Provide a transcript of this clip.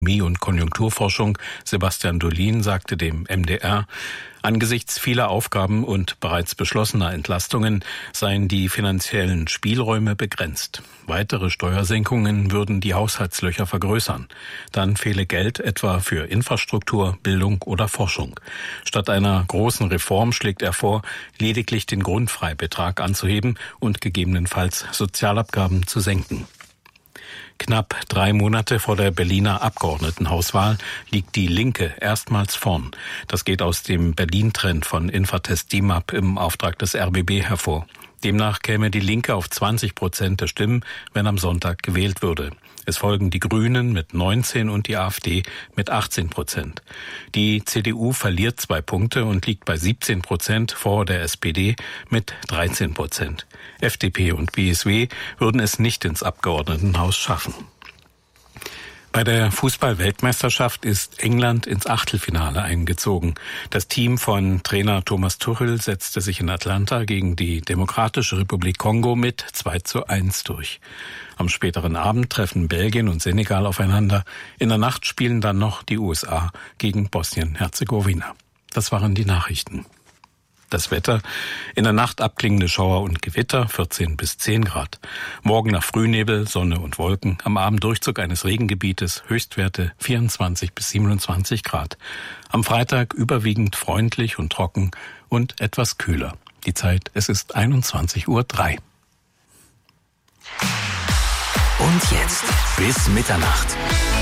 und Konjunkturforschung Sebastian Dolin sagte dem MDR, angesichts vieler Aufgaben und bereits beschlossener Entlastungen seien die finanziellen Spielräume begrenzt. Weitere Steuersenkungen würden die Haushaltslöcher vergrößern. Dann fehle Geld etwa für Infrastruktur, Bildung oder Forschung. Statt einer großen Reform schlägt er vor, lediglich den Grundfreibetrag anzuheben und gegebenenfalls Sozialabgaben zu senken. Knapp 3 Monate vor der Berliner Abgeordnetenhauswahl liegt die Linke erstmals vorn. Das geht aus dem Berlin-Trend von Infratest DIMAP im Auftrag des RBB hervor. Demnach käme die Linke auf 20% der Stimmen, wenn am Sonntag gewählt würde. Es folgen die Grünen mit 19 und die AfD mit 18%. Die CDU verliert 2 Punkte und liegt bei 17% vor der SPD mit 13%. FDP und BSW würden es nicht ins Abgeordnetenhaus schaffen. Bei der Fußball-Weltmeisterschaft ist England ins Achtelfinale eingezogen. Das Team von Trainer Thomas Tuchel setzte sich in Atlanta gegen die Demokratische Republik Kongo mit 2:1 durch. Am späteren Abend treffen Belgien und Senegal aufeinander. In der Nacht spielen dann noch die USA gegen Bosnien-Herzegowina. Das waren die Nachrichten. Das Wetter: in der Nacht abklingende Schauer und Gewitter, 14 bis 10 Grad. Morgen nach Frühnebel, Sonne und Wolken. Am Abend Durchzug eines Regengebietes, Höchstwerte 24 bis 27 Grad. Am Freitag überwiegend freundlich und trocken und etwas kühler. Die Zeit, es ist 21:03 Uhr. Und jetzt bis Mitternacht.